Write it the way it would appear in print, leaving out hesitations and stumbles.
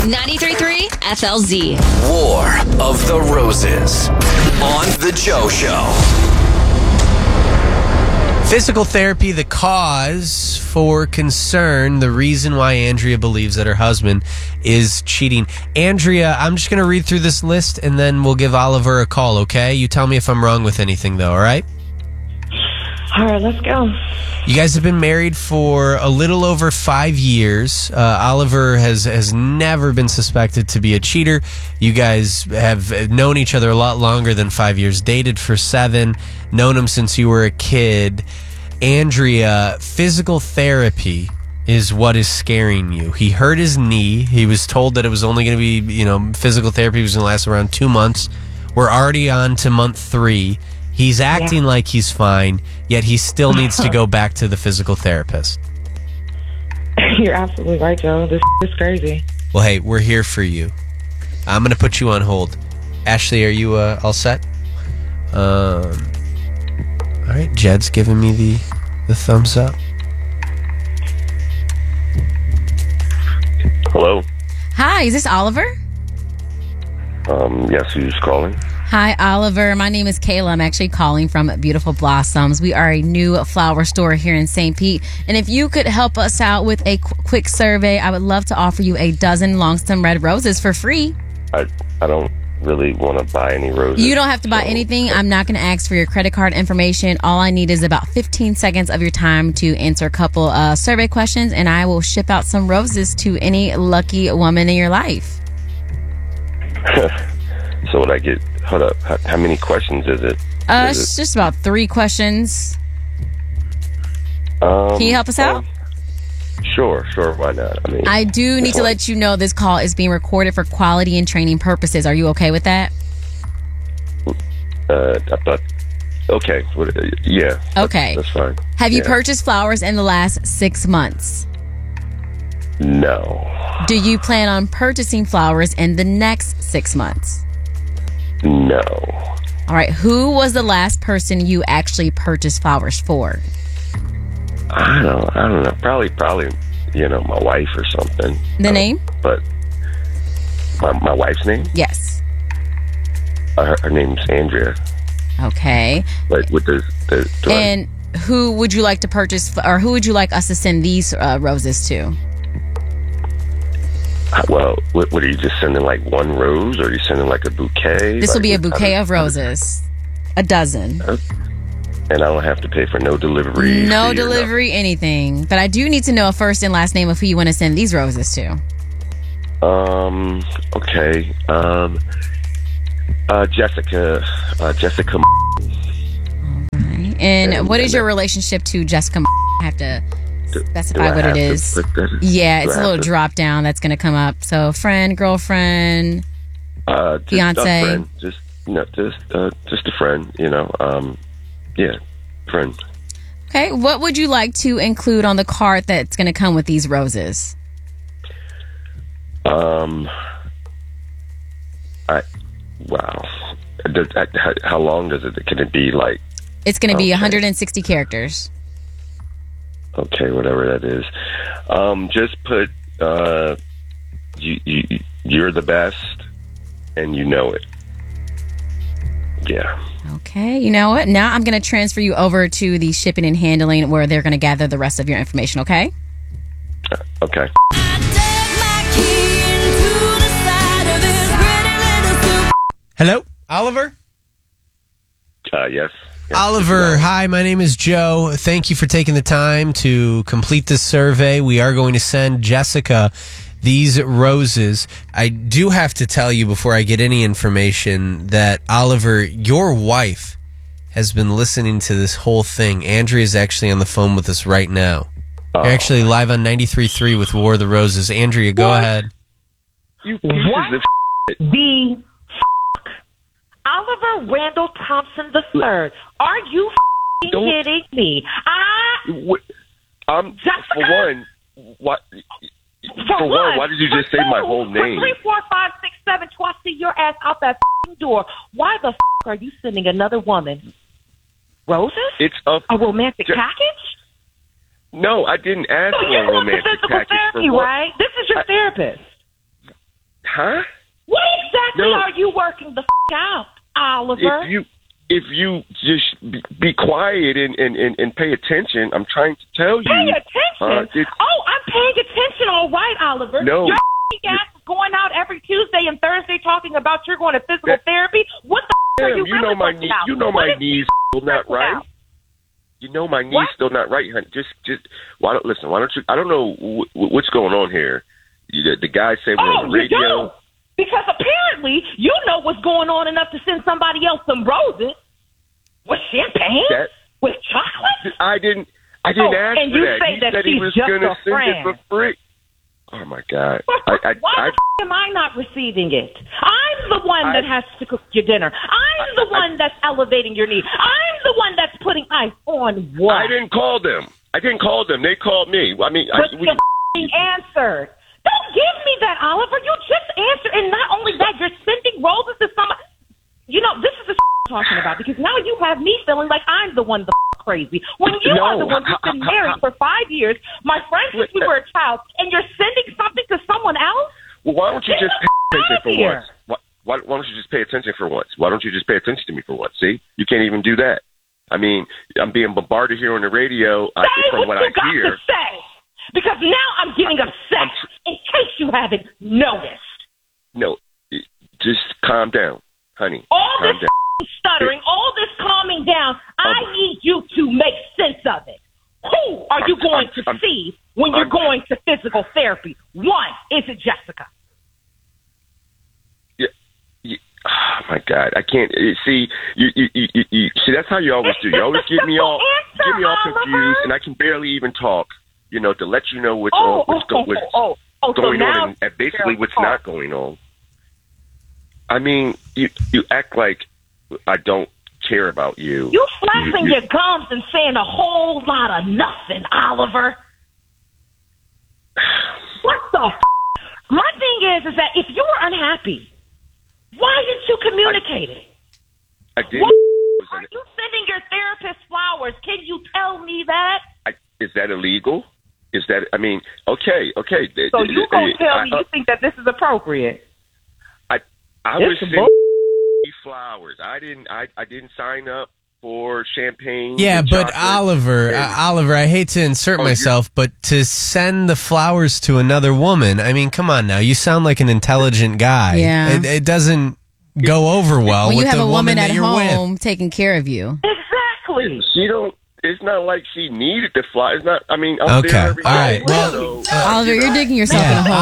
93.3 FLZ. War of the Roses on The Joe Show. Physical therapy, the cause for concern, the reason why Andrea believes that her husband is cheating. Andrea, I'm just going to read through this list and then we'll give Oliver a call, okay? You tell me if I'm wrong with anything, though, all right? All right, let's go. You guys have been married for a little over 5 years. Oliver has never been suspected to be a cheater. You guys have known each other a lot longer than 5 years, dated for 7, known him since you were a kid. Andrea, physical therapy is what is scaring you. He hurt his knee. He was told that it was only going to be, physical therapy was going to last around 2 months. We're already on to month 3. He's acting like he's fine, yet he still needs to go back to the physical therapist. You're absolutely right, Joe. This is crazy. Well, hey, we're here for you. I'm going to put you on hold. Ashley, are you all set? All right, Jed's giving me the thumbs up. Hello? Hi, is this Oliver? Yes, who's calling? Hi, Oliver. My name is Kayla. I'm actually calling from Beautiful Blossoms. We are a new flower store here in St. Pete. And if you could help us out with a quick survey, I would love to offer you a dozen long-stem red roses for free. I don't really want to buy any roses. You don't have to buy anything. I'm not going to ask for your credit card information. All I need is about 15 seconds of your time to answer a couple survey questions, and I will ship out some roses to any lucky woman in your life. So would I get... Hold up. How many questions is it? It's just about 3 questions. Can you help us out? Sure. Why not? I do need to let you know this call is being recorded for quality and training purposes. Are you okay with that? I thought... Okay. Yeah. Okay. That's fine. Have you purchased flowers in the last 6 months? No. Do you plan on purchasing flowers in the next 6 months? No. All right. Who was the last person you actually purchased flowers for? I don't know. Probably, my wife or something. The name? But my wife's name? Yes. Her name's Andrea. Okay. Like with the and who would you like to purchase, or who would you like us to send these roses to? Well, what are you just sending, like one rose, or are you sending like a bouquet? This will be a bouquet of roses. A dozen. And I don't have to pay for no delivery. No delivery, anything. But I do need to know a first and last name of who you want to send these roses to. Okay. Jessica. Jessica. All right. And what is your relationship to Jessica? I have to specify what it is. Yeah, it's a little drop down that's going to come up. So, friend, girlfriend, fiance. Just a friend. Yeah, friend. Okay, what would you like to include on the card that's going to come with these roses? How long can it be? Like, it's going to be 160 characters. Okay, whatever that is. Just put you're the best, and you know it. Yeah. Okay, you know what? Now I'm going to transfer you over to the shipping and handling, where they're going to gather the rest of your information. Okay. Okay. Hello, Oliver? Yes. Oliver, hi, my name is Joe. Thank you for taking the time to complete this survey. We are going to send Jessica these roses. I do have to tell you before I get any information that, Oliver, your wife has been listening to this whole thing. Andrea is actually on the phone with us right now. You're actually live on 93.3 with War of the Roses. Andrea, go ahead. You pieces of Oliver Randall Thompson III. Are you kidding me? For one, what? For one, why did you just say my whole name? 3, 4, 5, 6, 7, twice. See your ass out that door. Why the are you sending another woman roses? It's a romantic package. No, I didn't ask for a romantic package. Therapy, right? This is your therapist. Huh? What exactly No. are you working the out, Oliver? If you just be quiet and pay attention, I'm trying to tell you. Pay attention? I'm paying attention, all right, Oliver. No. Your ass is going out every Tuesday and Thursday talking about you're going to physical therapy. What the are you you really know my working knee. out? You know What my is knees still not right. out? You know my knees What? still not right, honey. Just why don't you? I don't know what's going on here. The guy said we're on the radio. You don't. Because apparently you know what's going on enough to send somebody else some roses with champagne, with chocolate. I didn't ask for that. And you say he that said he she's was just gonna a send friend. it for free. Oh my God! Why am I not receiving it? I'm the one that has to cook your dinner. I'm the one that's elevating your need. I'm the one that's putting ice on what? I didn't call them. They called me. I mean, But you answered. Don't give me that, Oliver. You just answered, and not only that, you're sending roses to somebody. You know, this is the talking about, because now you have me feeling like I'm the one crazy. When you are the one who's been married for 5 years, my friend since we were a child, and you're sending something to someone else? Well, why don't you just pay attention for once? Why don't you just pay attention for once? Why don't you just pay attention to me for once? See? You can't even do that. I mean, I'm being bombarded here on the radio from what I hear. To say. Because now I'm getting upset, in case you haven't noticed. No, just calm down, honey. All this stuttering, all this calming down, I need you to make sense of it. Who are you going to see when you're going to physical therapy? One, is it Jessica? Yeah. Oh my God, I can't see. You see. That's how you always do. You always get me all confused, and I can barely even talk. You know, to let you know what's going on, and basically what's not going on. I mean, you act like I don't care about you. You flapping your gums and saying a whole lot of nothing, Oliver. What the My thing is that if you were unhappy, why didn't you communicate it? I did. Are you sending your therapist flowers? Can you tell me that? Is that illegal? Is that, I mean, okay. So you gonna tell me you think that this is appropriate? I was sending flowers. I didn't sign up for champagne. Yeah, but chocolate. Oliver, I hate to insert myself, but to send the flowers to another woman, I mean, come on now. You sound like an intelligent guy. Yeah. It doesn't go over well when with you have the a woman at you're home with. taking care of you. Exactly. It's not like she needed to fly. It's not. I mean, I'm there every day. All right. Well, Oliver, you're digging yourself in a hole.